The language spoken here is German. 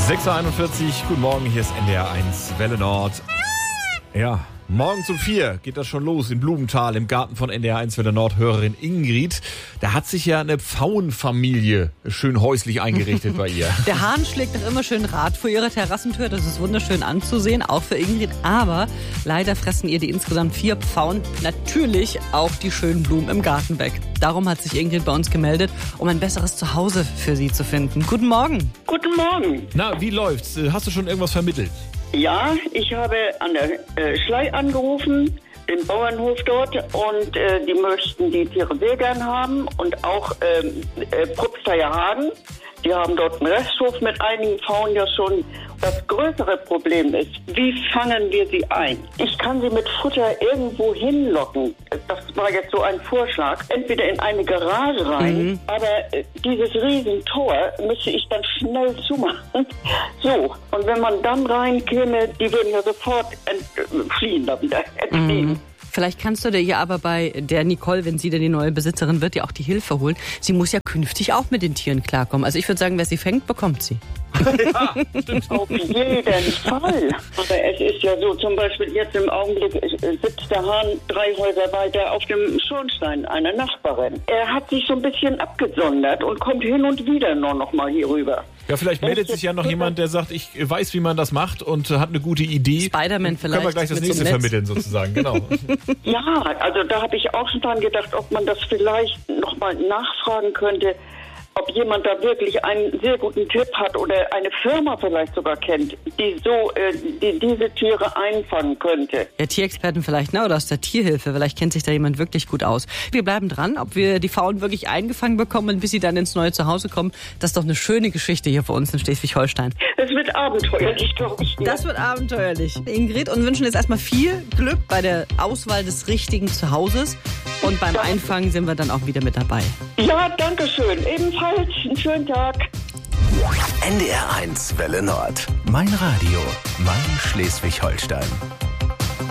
6.41 Uhr, guten Morgen, hier ist NDR 1 Welle Nord. Ja, morgens um 4 geht das schon los in Blumenthal im Garten von NDR 1 Welle Nord. Hörerin Ingrid, da hat sich ja eine Pfauenfamilie schön häuslich eingerichtet bei ihr. Der Hahn schlägt doch immer schön Rad vor ihrer Terrassentür, das ist wunderschön anzusehen, auch für Ingrid. Aber leider fressen ihr die insgesamt 4 Pfauen natürlich auch die schönen Blumen im Garten weg. Darum hat sich Ingrid bei uns gemeldet, um ein besseres Zuhause für sie zu finden. Guten Morgen. Guten Morgen. Na, wie läuft's? Hast du schon irgendwas vermittelt? Ja, ich habe an der Schlei angerufen, den Bauernhof dort, und die möchten die Tiere sehr gern haben und auch Propsteier Hagen. Die haben dort einen Resthof mit einigen Pfauen ja schon. Das größere Problem ist, wie fangen wir sie ein? Ich kann sie mit Futter irgendwo hinlocken. Das war jetzt so ein Vorschlag. Entweder in eine Garage rein, aber dieses Riesentor müsste ich dann schnell zumachen. So, und wenn man dann reinkäme, die würden ja sofort fliehen da wieder. Entfliehen. Vielleicht kannst du dir ja aber bei der Nicole, wenn sie denn die neue Besitzerin wird, ja auch die Hilfe holen. Sie muss ja künftig auch mit den Tieren klarkommen. Also ich würde sagen, wer sie fängt, bekommt sie. Ja, stimmt. Auf jeden Fall. Aber es ist ja so, zum Beispiel jetzt im Augenblick sitzt der Hahn 3 Häuser weiter auf dem Schornstein einer Nachbarin. Er hat sich so ein bisschen abgesondert und kommt hin und wieder nur noch mal hier rüber. Ja, vielleicht meldet sich ja noch jemand, der sagt, ich weiß, wie man das macht und hat eine gute Idee. Spider-Man vielleicht. Können wir gleich das nächste vermitteln sozusagen, genau. Ja, also da habe ich auch schon dran gedacht, ob man das vielleicht noch mal nachfragen könnte, ob jemand da wirklich einen sehr guten Tipp hat oder eine Firma vielleicht sogar kennt, die so die diese Tiere einfangen könnte. Ja, Tierexperten vielleicht, ne? Oder aus der Tierhilfe. Vielleicht kennt sich da jemand wirklich gut aus. Wir bleiben dran, ob wir die Pfauen wirklich eingefangen bekommen, bis sie dann ins neue Zuhause kommen. Das ist doch eine schöne Geschichte hier für uns in Schleswig-Holstein. Es wird abenteuerlich, glaube ich. Das wird abenteuerlich. Ingrid, und wünschen jetzt erstmal viel Glück bei der Auswahl des richtigen Zuhauses. Und beim Einfangen sind wir dann auch wieder mit dabei. Ja, danke schön. Ebenfalls einen schönen Tag. NDR 1 Welle Nord. Mein Radio, mein Schleswig-Holstein.